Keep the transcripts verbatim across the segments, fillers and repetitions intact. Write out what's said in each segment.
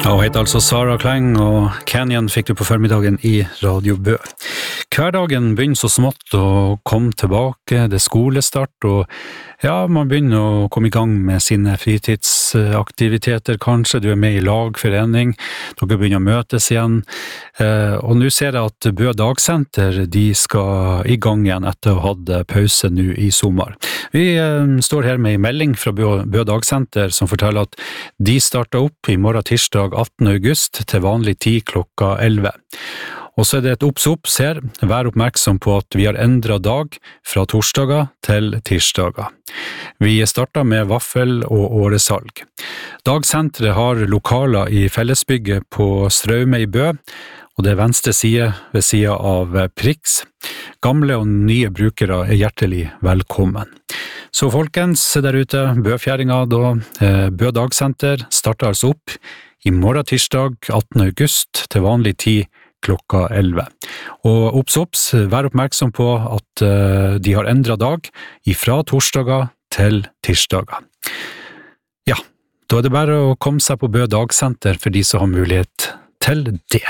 Ja, hun heter altså Sara Kleng, og Canyon fikk du på formiddagen i Radio Bø. Hverdagen begynner så smått å komme tilbake, det er skolestart, og ja, man begynner å komme i gang med sine fritidsaktiviteter, kanskje du er med i lagforening, dere begynner å møtes igjen, og nå ser jeg at Bø Dagsenter, de skal i gang igjen etter å ha hatt pause nå i sommer. Vi står her med en melding fra Bø, Bø Dagsenter som forteller at de starter opp i morgen tirsdag attende august til vanlig tid klokka elleve. Og så er det et opps-opps her, vær oppmerksom på at vi har endret dag fra torsdager til tirsdager. Vi starter med vaffel og åresalg. Dagsenteret har lokaler i fellesbygget på Straume i Bø, og det er venstre side ved siden av Prix. Gamle og nye brukere er hjertelig velkommen. Så folkens, der ute, Bøfjæringa da, Bø Dagsenter starter altså opp i morgen tirsdag attende august til vanlig tid klokka elleve. Og opps, opps, vær oppmerksom på at uh, de har endret dag fra torsdager til tirsdager. Ja, da er det bare å komme seg på Bø Dagsenter for de som har mulighet til det.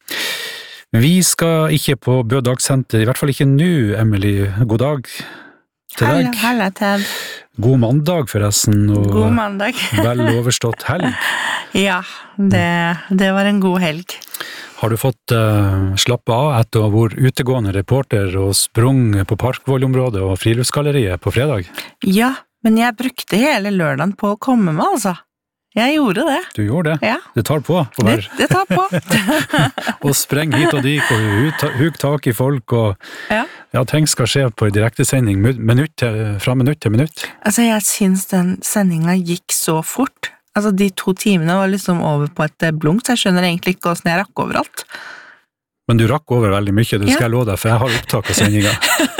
Vi skal ikke på Bø Dagsenter, i hvert fall ikke nå, Emily. God dag til deg. Halla, Ted. God mandag forresten, og God mandag. vel overstått helg. Ja, det, det var en god helg. Har du fått uh, slappe av etter å ha vært utegående reporter og sprung på Parkvollområdet og Friluftsgalleriet på fredag? Ja, men jeg brukte hele lørdagen på å komme med, altså. Jeg gjorde det. Du gjorde det? Ja. Det tar på. å Det, være- det tar på. og spreng hit og dit, og huk, huk tak i folk, og Ja. ja, ting skal skje på en direktesending minutt til, fra minutt til minutt. Altså, jeg synes den sendingen gikk så fort. Altså, de to timene var liksom over på et blunk, så jeg skjønner egentlig ikke hvordan jeg rakk overalt. Men du rakk over veldig mye, det Ja. skal jeg love deg, for jeg har opptak av sendinga.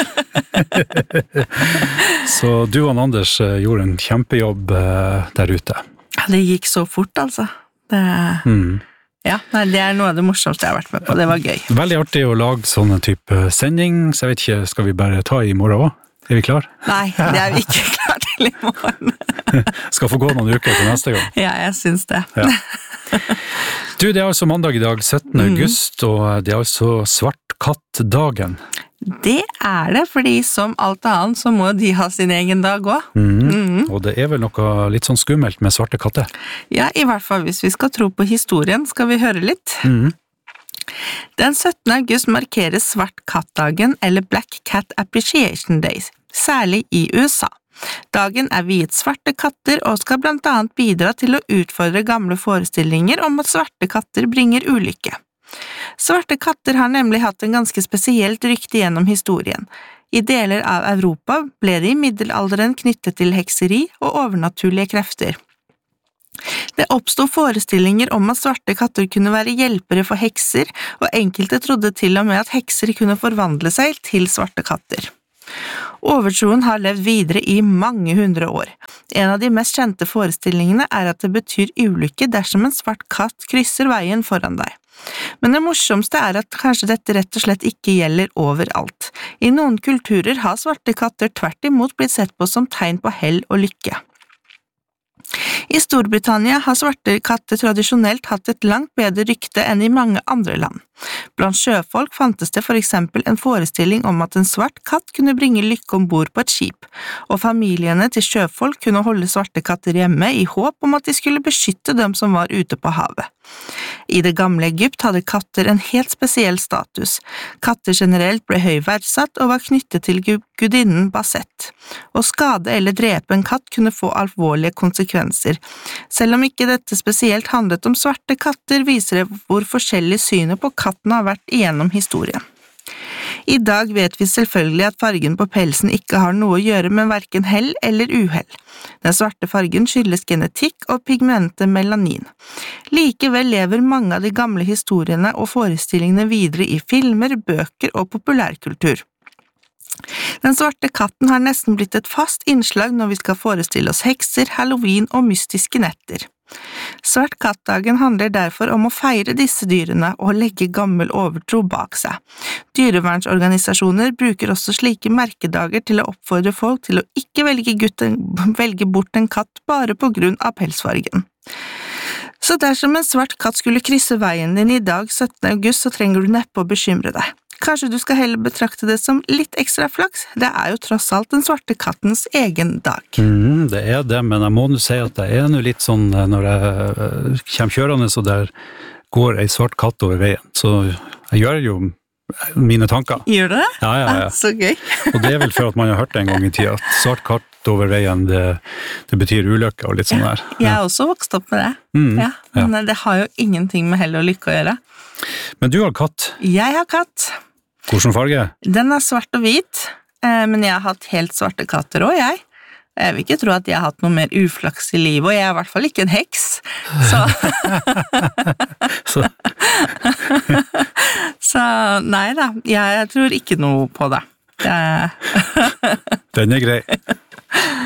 Så du og Anders eh, gjorde en kjempejobb eh, der ute. Ja, det gikk så fort, altså. Det, Mm. ja, nei, det er noe av det morsomste jeg har vært med på. Det var gøy. Veldig artig å lage sånne type sending, så jeg vet ikke, skal vi bare ta i morgen også? Er vi klar? Nei, det er vi ikke klar til i morgen. Skal få gå noen uker til neste gang. Ja, jeg synes det. Ja. Du, det er altså mandag i dag, syttende august, og det er altså svartkattdagen. Det er det, fordi som alt annet så må de ha sin egen dag også. Mhm. Mhm. Og det er vel noe litt sånn skummelt med svarte katter. Ja, i hvert fall hvis vi skal tro på historien, skal vi høre litt. Mhm. Den syttende august markeres svart kattdagen, eller Black Cat Appreciation Days, særlig i U S A. Dagen er viet svarte katter og skal blant annet bidra til å utfordre gamle forestillinger om at svarte katter bringer ulykke. Svarte katter har nemlig hatt en ganske spesielt rykte gjennom historien. I deler av Europa ble de i middelalderen knyttet til hekseri og overnaturlige krefter. Det oppstod forestillinger om at svarte katter kunne være hjelpere for hekser, og enkelte trodde til og med at hekser kunne forvandle seg til svarte katter. Overtroen har levd videre i mange hundre år. En av de mest kjente forestillingene er at det betyr ulykke dersom en svart katt krysser veien foran deg. Men det morsomste er at kanskje dette rett og slett ikke gjelder overalt. I noen kulturer har svarte katter tvert imot blitt sett på som tegn på hell og lykke. I Storbritannia har svarte katter tradisjonelt hatt et langt bedre rykte enn i mange andre land. Blant sjøfolk fantes det for eksempel en forestilling om at en svart katt kunne bringe lykke ombord på et skip, og familiene til sjøfolk kunne holde svarte katter hjemme i håp om at de skulle beskytte dem som var ute på havet. I det gamle Egypt hadde katter en helt spesiell status. Katter generelt ble høy verdsatt og var knyttet til gudinnen Basset. Å skade eller drepe en katt kunne få alvorlige konsekvenser. Selv om ikke dette spesielt handlet om svarte katter, viser det hvor forskjellig synet på katten har vært igjennom historien. I dag vet vi selvfølgelig at fargen på pelsen ikke har noe å gjøre med hverken hell eller uhell. Den svarte fargen skyldes genetikk og pigmentet melanin. Likevel lever mange av de gamle historiene og forestillingene videre i filmer, bøker og populærkultur. Den svarte katten har nesten blitt et fast innslag når vi skal forestille oss hekser, halloween og mystiske netter. Svart kattdagen handler derfor om å feire disse dyrene og legge gammel overtro bak seg. Dyrevernsorganisasjoner bruker også slike merkedager til å oppfordre folk til å ikke velge, gutten, velge bort en katt bare på grunn av pelsfargen. Så dersom en svart katt skulle krysse veien din i dag, syttende august, så trenger du neppe å bekymre deg. Kanskje du skal heller betrakte det som litt ekstra flaks, det er jo tross alt den svarte kattens egen dag. Mm, det er det, men jeg må nå si at det er nå litt sånn når jeg kommer kjørende, så der går ei svart katt over veien, så jeg gjør jo mine tanker. Gjør du det? Ja, ja, ja. Ah, så gøy. Og det er vel for at man har hørt det en gang i tida, at svart katt over veien, det, det betyr ulykke og litt sånn der. Jeg er også vokst opp med det, Mm, ja, men ja. Det har jo ingenting med hell og lykke å gjøre. Men du har katt. Jeg har katt. Hvordan farge? Den er svart og hvit, men jeg har hatt helt svarte katter også, jeg. Jeg vil ikke tro at jeg har hatt noe mer uflaks i livet, og jeg er i hvert fall ikke en heks. Så, så. så nei da, jeg tror ikke noe på det. det... Den er grei.